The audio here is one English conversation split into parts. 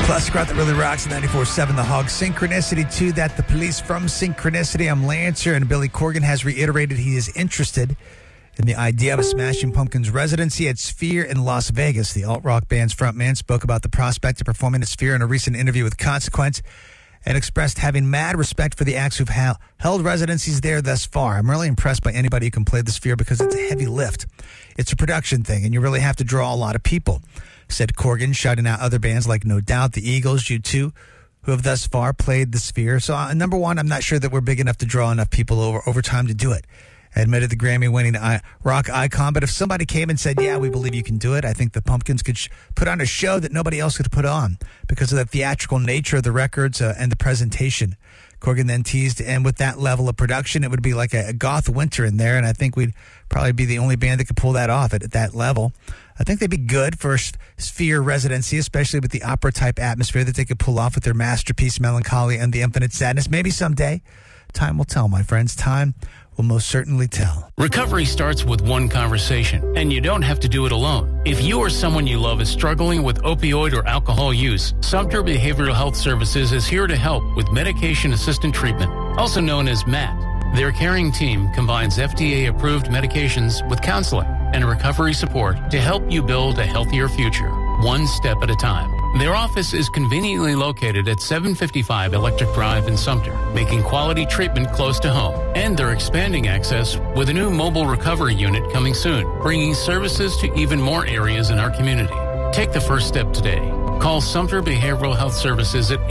Plus, crowd that really rocks 94.7 The Hog. Synchronicity to that. The Police from Synchronicity. I'm Lancer, and Billy Corgan has reiterated he is interested in the idea of a Smashing Pumpkins residency at Sphere in Las Vegas. The alt-rock band's frontman spoke about the prospect of performing at Sphere in a recent interview with Consequence and expressed having mad respect for the acts who've held residencies there thus far. I'm really impressed by anybody who can play the Sphere because it's a heavy lift. It's a production thing, and you really have to draw a lot of people, said Corgan, shouting out other bands like No Doubt, The Eagles, U2, who have thus far played the Sphere. So, number one, I'm not sure that we're big enough to draw enough people over time to do it. Admitted the Grammy-winning rock icon, but if somebody came and said, yeah, we believe you can do it, I think the Pumpkins could put on a show that nobody else could put on because of the theatrical nature of the records and the presentation. Corgan then teased, and with that level of production, it would be like a goth winter in there, and I think we'd probably be the only band that could pull that off at that level. I think they'd be good for a Sphere residency, especially with the opera-type atmosphere that they could pull off with their masterpiece, Melancholy and the Infinite Sadness. Maybe someday. Time will tell, my friends. Time will most certainly tell. Recovery starts with one conversation, and you don't have to do it alone. If you or someone you love is struggling with opioid or alcohol use, Sumter Behavioral Health Services is here to help with medication-assisted treatment, also known as MAT. Their caring team combines FDA-approved medications with counseling and recovery support to help you build a healthier future, one step at a time. Their office is conveniently located at 755 Electric Drive in Sumter, making quality treatment close to home. And they're expanding access with a new mobile recovery unit coming soon, bringing services to even more areas in our community. Take the first step today. Call Sumter Behavioral Health Services at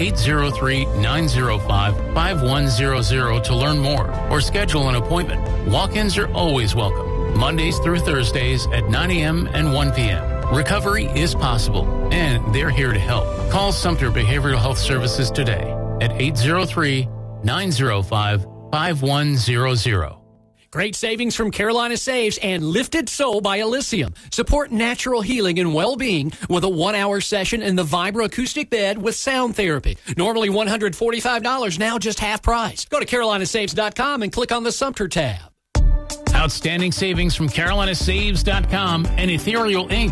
803-905-5100 to learn more or schedule an appointment. Walk-ins are always welcome, Mondays through Thursdays at 9 a.m. and 1 p.m. Recovery is possible, and they're here to help. Call Sumter Behavioral Health Services today at 803-905-5100. Great savings from Carolina Saves and Lifted Soul by Elysium. Support natural healing and well-being with a 1-hour session in the Vibra acoustic bed with sound therapy. Normally $145, now just half price. Go to carolinasaves.com and click on the Sumter tab. Outstanding savings from carolinasaves.com and Ethereal Inc.